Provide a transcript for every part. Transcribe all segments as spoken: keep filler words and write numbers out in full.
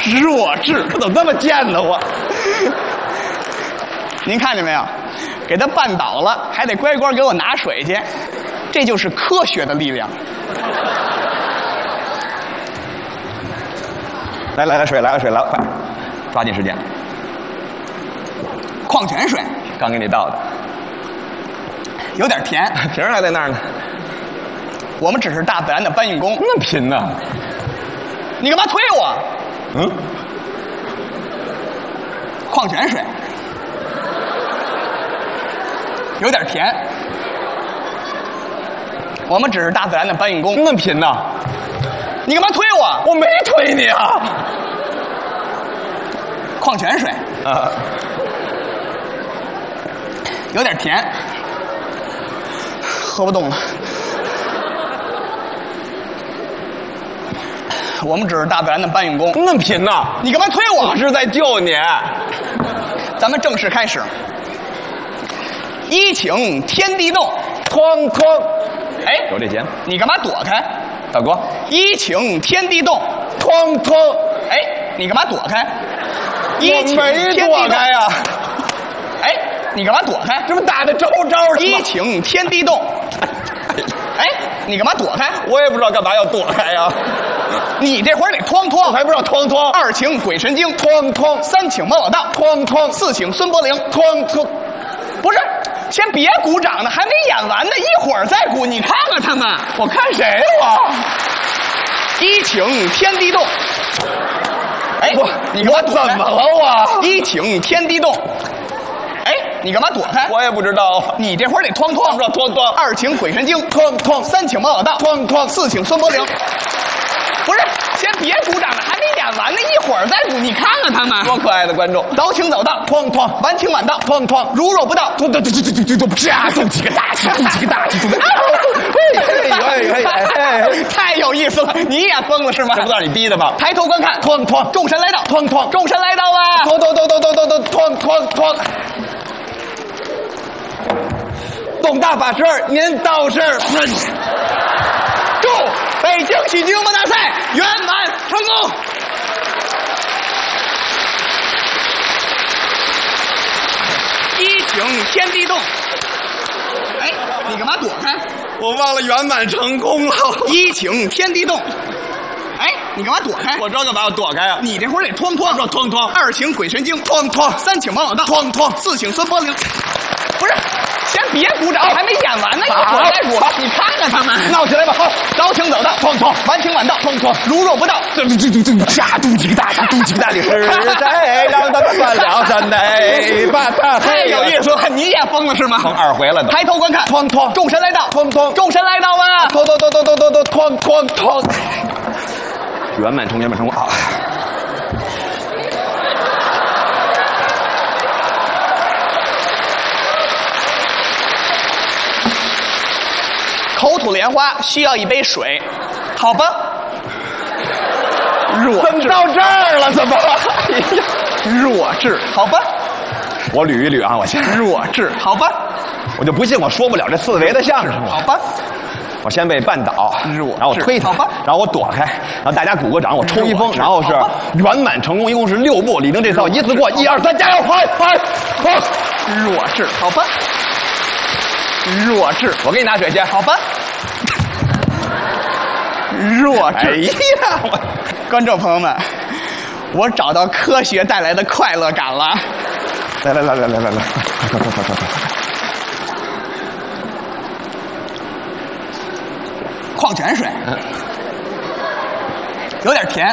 弱智， 怎么这么贱呢？我， 您看见没有？给他绊倒了，还得乖乖给我拿水去，这就是科学的力量。 来来来，水来了水来了，快，抓紧时间。 矿泉水， 刚给你倒的， 有点甜， 瓶儿还在那儿呢。 我们只是大自然的搬运工。 那贫呢？ 你干嘛推我？ 嗯， 矿泉水，有点甜。我们只是大自然的搬运工。 那贫呢？ 你干嘛推我？ 我没推你啊！ 矿泉水， 啊， 有点甜，喝不动了。我们只是大自然的搬运工。 那贫呢？ 你干嘛推我？ 我是在救你。 咱们正式开始。一请天地动， 哐哐， 哎， 有这节目。 你干嘛躲开？ 大哥， 一请天地动， 哐哐， 哎，你干嘛躲开？一我请没天地动， 躲开呀。 哎，你干嘛躲开？ 这不打的招招的吗？ 一请天地动，哎，你干嘛躲开？ 我也不知道干嘛要躲开呀。 你这会儿得哐哐， 我还不知道哐哐。 二请鬼神经， 哐哐， 三请猫老大， 哐哐， 四请孙柏林， 哐哐。 不是，先别鼓掌呢，还没演完呢，一会儿再鼓。你看看他们， 我看谁我？ 一请天地动，哎， 我你干嘛躲开？ 怎么了我？ 一请天地动，哎，你干嘛躲开？ 我也不知道。 你这会儿得哐哐， 不知道哐哐。 二请鬼神经， 哐哐， 三请猫老大， 哐哐， 四请孙柏林。不是，先别鼓掌了，还没演完呢，一会儿再鼓。你看看他们， 多可爱的观众！ 早请早到， 哐哐， 晚请晚到， 哐哐， 如若不到， 咚咚咚咚咚咚咚，啪，咚几个大气，咚几个大气，咚的。 太有意思了，你也疯了是吗？ 这不让你逼的吗？ 抬头观看， 哐哐， 众神来到， 哐哐， 众神来到啊！ 咚咚咚咚咚咚咚，哐哐哐。董大法师，您倒是。 祝北京喜剧幽默大赛圆满成功！一请天地动，哎，你干嘛躲开？ 我忘了圆满成功了。 一请天地动，哎，你干嘛躲开？ 我知道干嘛要躲开啊？ 你这会儿得哐哐， 说哐哐， 二请鬼神经， 哐哐， 三请王老大， 哐哐， 四请孙柏林。不是，先别鼓掌，还没演完呢，一会儿再鼓。你看看他们， 闹起来吧！好， 早请早到， 哐哐， 晚请晚到， 哐哐， 如若不到， 这这这这下肚几个大，肚几个大的是谁？让他们算了真的，把他太有意思了，你也疯了是吗？ 疯二回了都。 抬头观看， 哐哐， 众神来到， 哐哐， 众神来到啊！ 咚咚咚咚咚咚咚，哐哐哐，圆满成圆满成功啊！ 口吐莲花需要一杯水，好吧？弱怎么到这儿了？怎么？ 弱智，好吧？ 我捋一捋啊，我先弱智，好吧？ 我就不信我说不了这四维的相声。 好吧？ 我先被绊倒， 弱然后我推他， 好吧？ 然后我躲开，然后大家鼓个掌，我抽一风，然后是圆满成功，一共是六步。李宁这套一次过，一二三，加油！快快快！ 弱智，好吧？弱智， 我给你拿水去， 好吧？弱智！ 哎呀，我观众朋友们，我找到科学带来的快乐感了。 来来来来来来来，快快快快快快！ 矿泉水，有点甜。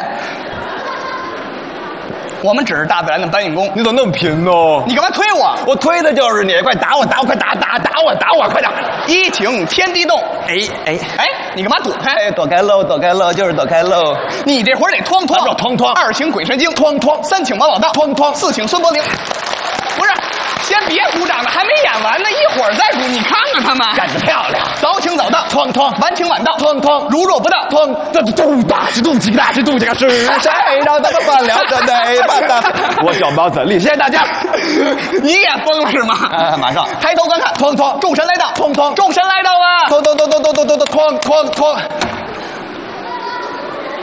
我们只是大自然的搬运工。 你怎么那么贫呢？ 你干嘛推我？ 我推的就是你，快打我，打我，快打打打我，打我，快点！ 一请天地动， 哎哎哎，你干嘛躲开？ 哎，躲开喽，躲开喽，就是躲开喽。 你这会儿得哐哐， 哐哐， 二请鬼神经， 哐哐， 三请王老大， 哐哐， 四请孙柏林。不是，先别鼓掌了，还没演完呢，一会儿再鼓。你看看他们， 干得漂亮！ 早请早到， 哐哐， 晚请晚到， 哐哐， 如若不到， 哐，这咚大是咚几个大是咚几个是谁让他们办了这内办的？我小毛子力，谢谢大家。 你也疯了是吗？ 啊，马上抬头观看， 哐哐， 众神来到， 哐哐， 众神来到啊！ 咚咚咚咚咚咚咚咚，哐哐哐。